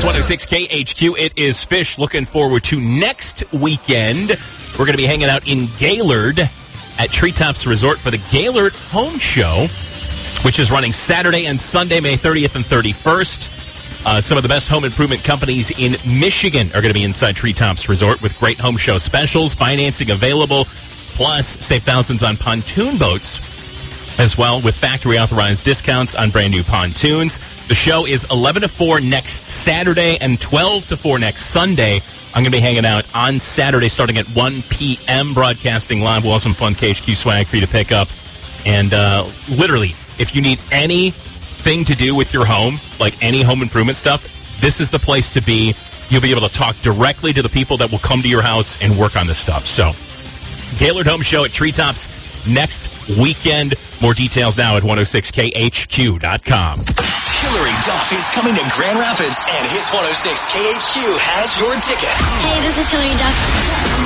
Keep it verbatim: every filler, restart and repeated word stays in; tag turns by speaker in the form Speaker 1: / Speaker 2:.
Speaker 1: It's one oh six K H Q. It is Fish. Looking forward to next weekend. We're going to be hanging out in Gaylord at Treetops Resort for the Gaylord Home Show, which is running Saturday and Sunday, May thirtieth and thirty-first. Uh, some of the best home improvement companies in Michigan are going to be inside Treetops Resort with great home show specials, financing available, plus save thousands on pontoon boats as well with factory-authorized discounts on brand-new pontoons. The show is eleven to four next Saturday and twelve to four next Sunday. I'm going to be hanging out on Saturday starting at one p.m., broadcasting live. We'll have some fun K H Q swag for you to pick up. And uh, literally, if you need anything to do with your home, like any home improvement stuff, this is the place to be. You'll be able to talk directly to the people that will come to your house and work on this stuff. So, Gaylord Home Show at Treetops next weekend. More details now at one oh six K H Q dot com.
Speaker 2: Hillary Duff is coming to Grand Rapids, and Hits one oh six K H Q has your tickets.
Speaker 3: Hey, this is Hillary Duff.